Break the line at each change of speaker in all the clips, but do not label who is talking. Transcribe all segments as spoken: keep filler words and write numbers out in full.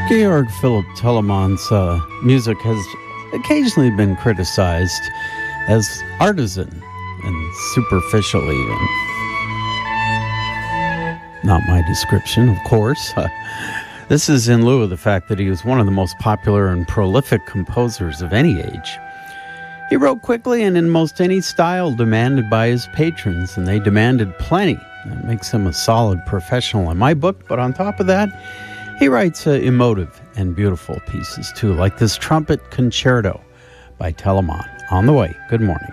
Georg Philipp Telemann's uh, music has occasionally been criticized as artisan and superficial even. Not my description, of course. Uh, this is in lieu of the fact that he was one of the most popular and prolific composers of any age. He wrote quickly and in most any style demanded by his patrons, and they demanded plenty. That makes him a solid professional in my book, but on top of that, he writes uh, emotive and beautiful pieces, too, like this Trumpet Concerto by Telemann. On the way. Good morning.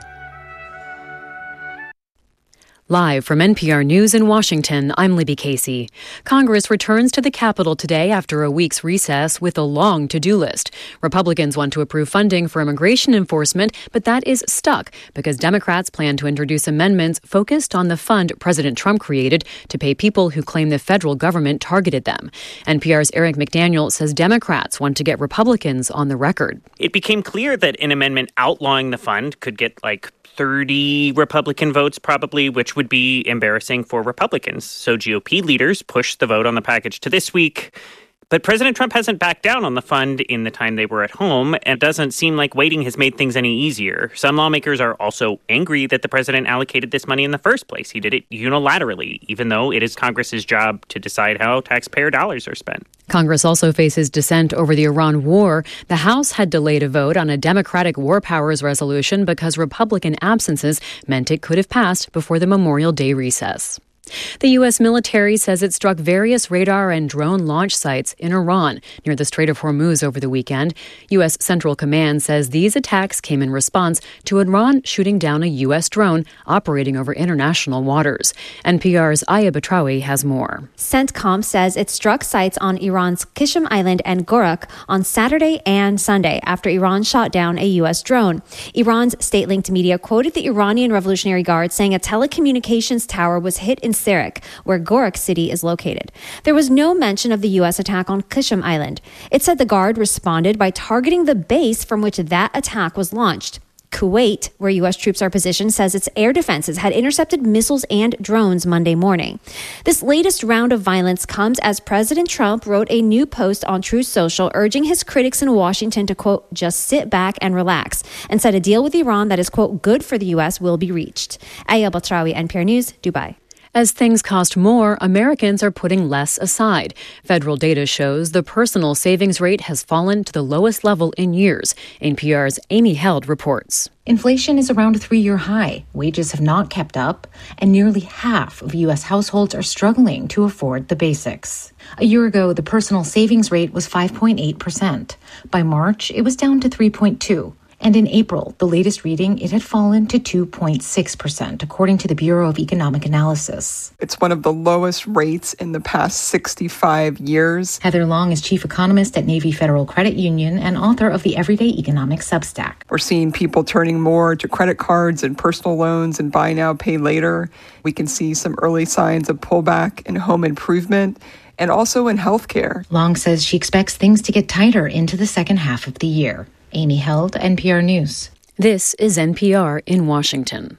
Live from N P R News in Washington, I'm Libby Casey. Congress returns to the Capitol today after a week's recess with a long to-do list. Republicans want to approve funding for immigration enforcement, but that is stuck because Democrats plan to introduce amendments focused on the fund President Trump created to pay people who claim the federal government targeted them. N P R's Eric McDaniel says Democrats want to get Republicans on the record.
It became clear that an amendment outlawing the fund could get like thirty Republican votes probably, which would be embarrassing for Republicans. So G O P leaders pushed the vote on the package to this week. But President Trump hasn't backed down on the fund in the time they were at home, and it doesn't seem like waiting has made things any easier. Some lawmakers are also angry that the president allocated this money in the first place. He did it unilaterally, even though it is Congress's job to decide how taxpayer dollars are spent.
Congress also faces dissent over the Iran war. The House had delayed a vote on a Democratic war powers resolution because Republican absences meant it could have passed before the Memorial Day recess. The U S military says it struck various radar and drone launch sites in Iran near the Strait of Hormuz over the weekend. U S Central Command says these attacks came in response to Iran shooting down a U S drone operating over international waters. N P R's Aya Batrawi has more.
CENTCOM says it struck sites on Iran's Qishm Island and Gorak on Saturday and Sunday after Iran shot down a U S drone. Iran's state-linked media quoted the Iranian Revolutionary Guard saying a telecommunications tower was hit in Sirak, where Gorak City is located. There was no mention of the U S attack on Qishm Island. It said the Guard responded by targeting the base from which that attack was launched. Kuwait, where U S troops are positioned, says its air defenses had intercepted missiles and drones Monday morning. This latest round of violence comes as President Trump wrote a new post on Truth Social urging his critics in Washington to, quote, just sit back and relax, and said a deal with Iran that is, quote, good for the U S will be reached. Aya Batrawi, N P R News, Dubai.
As things cost more, Americans are putting less aside. Federal data shows the personal savings rate has fallen to the lowest level in years. N P R's Amy Held reports.
Inflation is around a three-year high. Wages have not kept up, and nearly half of U S households are struggling to afford the basics. A year ago, the personal savings rate was five point eight percent. By March, it was down to three point two percent. And in April, the latest reading, it had fallen to two point six percent, according to the Bureau of Economic Analysis.
It's one of the lowest rates in the past sixty-five years.
Heather Long is chief economist at Navy Federal Credit Union and author of the Everyday Economics Substack.
We're seeing people turning more to credit cards and personal loans and buy now, pay later. We can see some early signs of pullback in home improvement and also in healthcare.
Long says she expects things to get tighter into the second half of the year. Amy Held, N P R News.
This is N P R in Washington.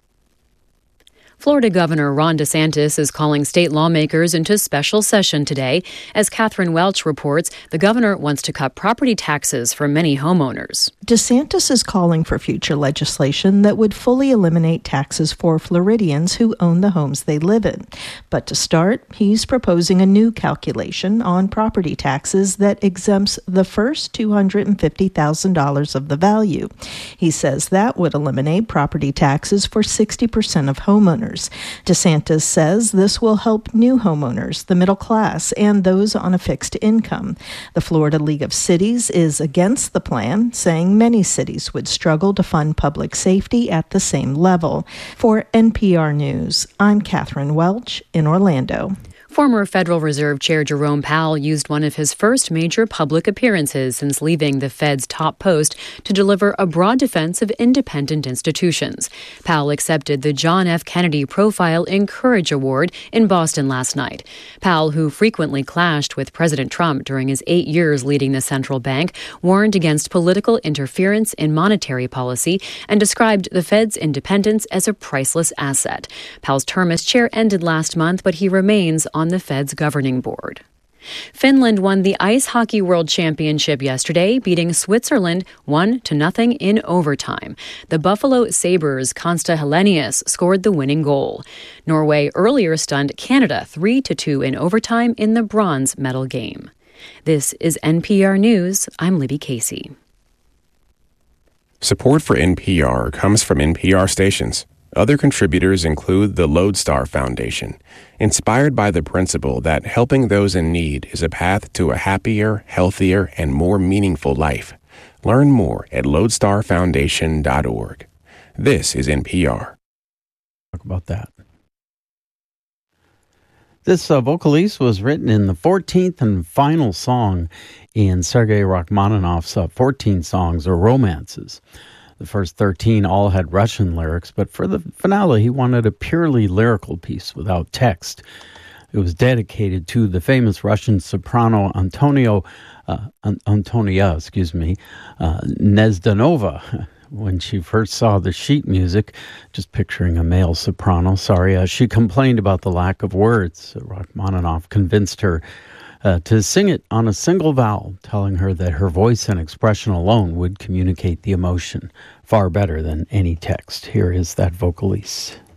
Florida Governor Ron DeSantis is calling state lawmakers into special session today. As Catherine Welch reports, the governor wants to cut property taxes for many homeowners.
DeSantis is calling for future legislation that would fully eliminate taxes for Floridians who own the homes they live in. But to start, he's proposing a new calculation on property taxes that exempts the first two hundred fifty thousand dollars of the value. He says that would eliminate property taxes for sixty percent of homeowners. DeSantis says this will help new homeowners, the middle class, and those on a fixed income. The Florida League of Cities is against the plan, saying many cities would struggle to fund public safety at the same level. For N P R News, I'm Catherine Welch in Orlando.
Former Federal Reserve Chair Jerome Powell used one of his first major public appearances since leaving the Fed's top post to deliver a broad defense of independent institutions. Powell accepted the John F. Kennedy Profile Encourage Award in Boston last night. Powell, who frequently clashed with President Trump during his eight years leading the central bank, warned against political interference in monetary policy and described the Fed's independence as a priceless asset. Powell's term as chair ended last month, but he remains on the Fed's governing board. Finland won the Ice Hockey World Championship yesterday, beating Switzerland one to nothing in overtime. The Buffalo Sabres' Konsta Helenius scored the winning goal. Norway earlier stunned Canada three to two in overtime in the bronze medal game. This is N P R News. I'm Libby Casey.
Support for N P R comes from N P R stations. Other contributors include the Lodestar Foundation, inspired by the principle that helping those in need is a path to a happier, healthier, and more meaningful life. Learn more at lodestar foundation dot org. This is N P R.
Talk about that. This uh, Vocalise was written in the fourteenth and final song in Sergei Rachmaninoff's uh, fourteen songs or romances. The first thirteen all had Russian lyrics, but for the finale, he wanted a purely lyrical piece without text. It was dedicated to the famous Russian soprano Antonio, uh, Antonia, excuse me, uh, Nezdanova. When she first saw the sheet music, just picturing a male soprano, sorry, uh, she complained about the lack of words. Rachmaninoff convinced her Uh, to sing it on a single vowel, telling her that her voice and expression alone would communicate the emotion far better than any text. Here is that Vocalise.